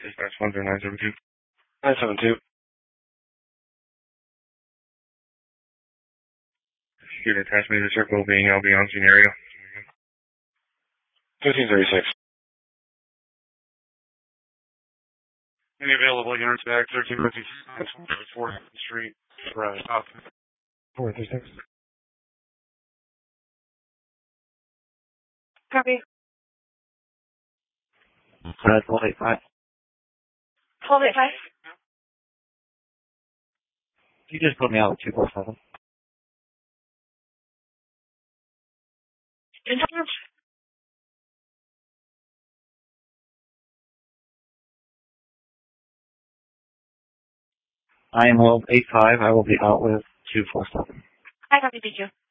Dispatch 10972. 972. Shoot attachment to circle being LB on scene area. 1536. Any available units back 1356 4th Street, south. 436. Copy. 1285. 1285. You just put me out with 247. In charge. I am World 85. I will be out with 247. I copy, thank you.